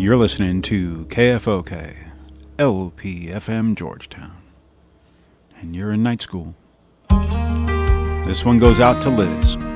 You're listening to KFOK, LPFM Georgetown. And you're in night school. This one goes out to Liz.